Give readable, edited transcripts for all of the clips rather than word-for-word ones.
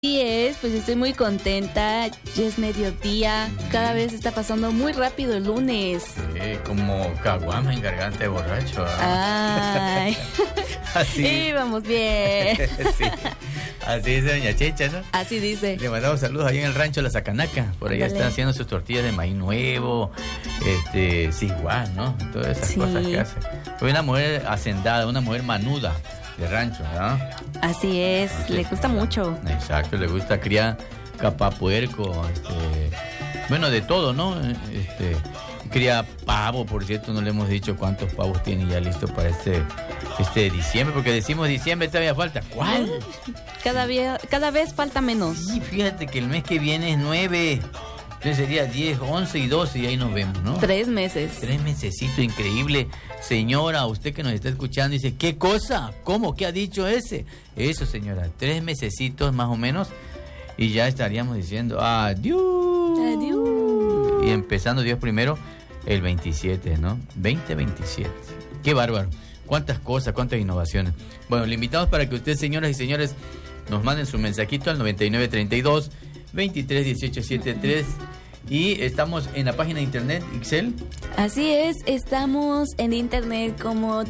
Así es, pues estoy muy contenta, ya es mediodía, cada vez está pasando muy rápido el lunes. Como caguama en garganta de borracho. Ay, Así. sí, vamos bien. Sí. Así dice doña Checha, ¿no? Así dice. Le mandamos saludos ahí en el rancho La Zacanaca. Por allá están haciendo sus tortillas de maíz nuevo, ciguá, ¿no? Todas esas cosas que hace. Fue una mujer hacendada, una mujer manuda de rancho, ¿no? Así es, le gusta mucho. Exacto, le gusta criar capapuerco, bueno, de todo, ¿no? Cría pavo, por cierto, no le hemos dicho cuántos pavos tiene ya listo para este diciembre, porque decimos diciembre todavía falta. ¿Cuál? Cada vez falta menos. Sí, fíjate que el mes que viene es 9. Entonces sería 10, 11 y 12 y ahí nos vemos, ¿no? 3 meses. 3 mesecitos, increíble. Señora, usted que nos está escuchando dice, ¿qué cosa? ¿Cómo? ¿Qué ha dicho ese? Eso, señora, 3 mesecitos más o menos y ya estaríamos diciendo adiós. Adiós. Y empezando Dios primero el 27, ¿no? 2027. Qué bárbaro. Cuántas cosas, cuántas innovaciones. Bueno, le invitamos para que ustedes, señoras y señores, nos manden su mensajito al 9932 231873 y estamos en la página de internet, Ixel. Así es, estamos en internet como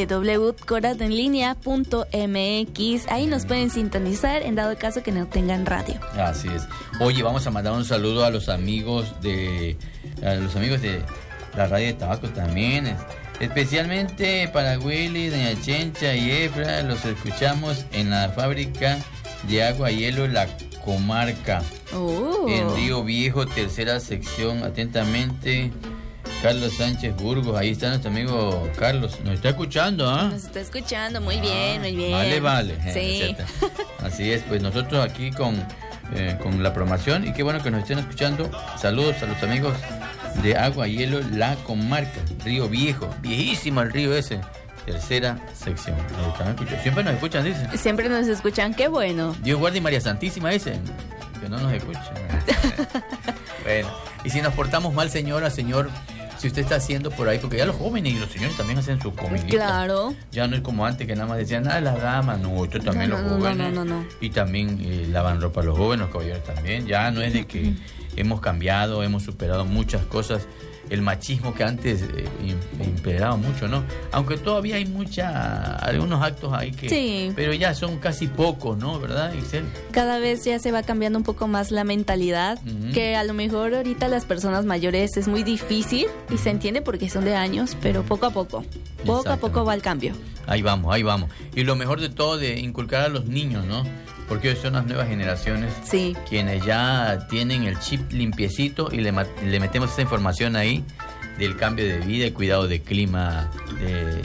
www.coradenlinea.mx. Ahí nos pueden sintonizar en dado caso que no tengan radio. Así es. Oye, vamos a mandar un saludo a los amigos de la radio de Tabaco también. Especialmente para Willy, doña Chencha y Efra, los escuchamos en la fábrica de agua y hielo La Comarca, en Río Viejo, tercera sección. Atentamente, Carlos Sánchez Burgos. Ahí está nuestro amigo Carlos. Nos está escuchando, ¿ah? Nos está escuchando, muy bien, muy bien. Vale. Sí. Así es, pues nosotros aquí con la programación, y qué bueno que nos estén escuchando. Saludos a los amigos de Agua y Hielo La Comarca, Río Viejo. Viejísimo el río ese. Tercera sección. Siempre nos escuchan, dicen. Siempre nos escuchan, qué bueno. Dios guarde y María Santísima, dicen. Que no nos escuchan. Bueno, y si nos portamos mal, señora, señor, si usted está haciendo por ahí, porque ya los jóvenes y los señores también hacen su comidita. Claro. Ya no es como antes que nada más decían, las damas, no, esto también los jóvenes. No. Y también lavan ropa los jóvenes, los caballeros también. Ya no es de que hemos cambiado, hemos superado muchas cosas. El machismo que antes imperaba mucho, ¿no? Aunque todavía hay algunos actos ahí que... Sí. Pero ya son casi pocos, ¿no? ¿Verdad, Ixel? Cada vez ya se va cambiando un poco más la mentalidad, que a lo mejor ahorita las personas mayores es muy difícil y se entiende porque son de años, pero poco a poco va el cambio. Ahí vamos. Y lo mejor de todo, de inculcar a los niños, ¿no? Porque hoy son las nuevas generaciones quienes ya tienen el chip limpiecito y le metemos esa información ahí del cambio de vida, el cuidado del clima, de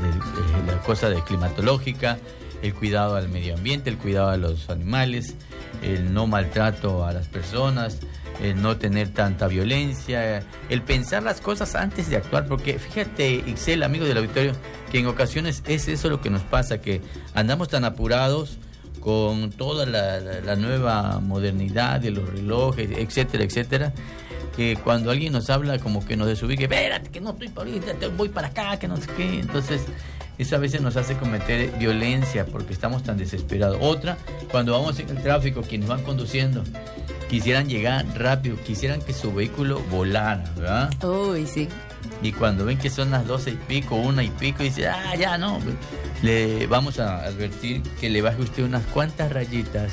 la cosa de climatológica, el cuidado al medio ambiente, el cuidado a los animales, el no maltrato a las personas, el no tener tanta violencia, el pensar las cosas antes de actuar, porque fíjate, Ixel, amigo del auditorio, que en ocasiones es eso lo que nos pasa, que andamos tan apurados con toda la nueva modernidad de los relojes, etcétera, que cuando alguien nos habla como que nos desubique, espérate, que no estoy para ahorita, voy para acá, que no sé qué. Entonces, eso a veces nos hace cometer violencia porque estamos tan desesperados. Otra, cuando vamos en el tráfico, quienes van conduciendo, quisieran llegar rápido, quisieran que su vehículo volara, ¿verdad? Uy, sí. Y cuando ven que son las 12 y pico, 1 y pico, y dice, ya no, le vamos a advertir que le baje usted unas cuantas rayitas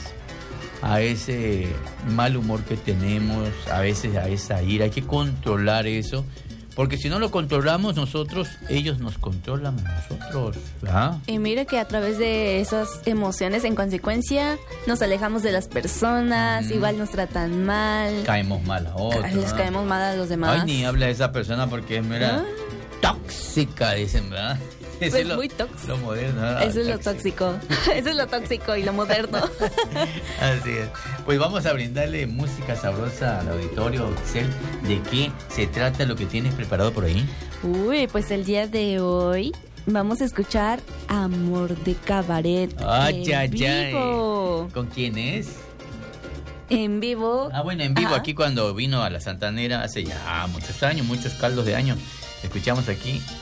a ese mal humor que tenemos, a veces a esa ira. Hay que controlar eso, porque si no lo controlamos nosotros, ellos nos controlan a nosotros, ¿verdad? Y mire que a través de esas emociones, en consecuencia, nos alejamos de las personas, igual nos tratan mal. Caemos mal a otros. Les caemos mal a los demás. Ay, ni habla de esa persona porque es mera tóxica, dicen, ¿verdad? Eso es muy tóxico. Lo moderno. Eso es lo tóxico. Eso es lo tóxico y lo moderno. Así es. Pues vamos a brindarle música sabrosa al auditorio, Ixel. ¿De qué se trata lo que tienes preparado por ahí? Uy, pues el día de hoy vamos a escuchar Amor de Cabaret en vivo. ¿Con quién es? En vivo. Bueno, en vivo. Aquí cuando vino a la Santanera hace ya muchos años, muchos caldos de años. Escuchamos aquí